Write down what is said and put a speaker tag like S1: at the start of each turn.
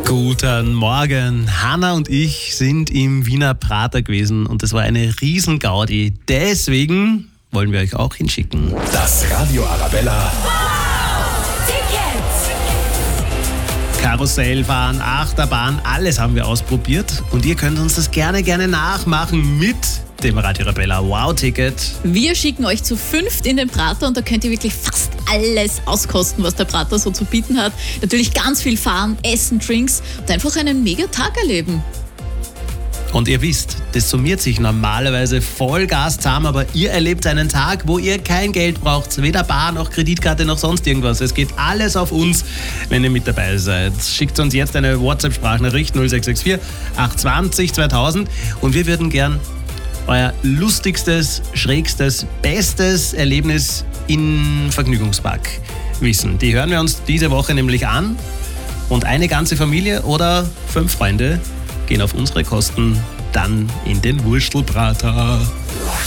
S1: Guten Morgen. Hanna und ich sind im Wiener Prater gewesen und das war eine Riesengaudi. Deswegen wollen wir euch auch hinschicken.
S2: Das Radio Arabella
S1: Karussell fahren, Achterbahn, alles haben wir ausprobiert und ihr könnt uns das gerne nachmachen mit dem Radio Arabella Wow-Ticket.
S3: Wir schicken euch zu 5 in den Prater und da könnt ihr wirklich fast alles auskosten, was der Prater so zu bieten hat. Natürlich ganz viel fahren, essen, Drinks und einfach einen Mega-Tag erleben.
S1: Und ihr wisst, das summiert sich normalerweise Vollgas zusammen, aber ihr erlebt einen Tag, wo ihr kein Geld braucht, weder Bar noch Kreditkarte noch sonst irgendwas. Es geht alles auf uns, wenn ihr mit dabei seid. Schickt uns jetzt eine WhatsApp-Sprachnachricht 0664 820 2000 und wir würden gern euer lustigstes, schrägstes, bestes Erlebnis im Vergnügungspark wissen. Die hören wir uns diese Woche nämlich an und eine ganze Familie oder 5 Freunde gehen auf unsere Kosten dann in den Wurstelprater.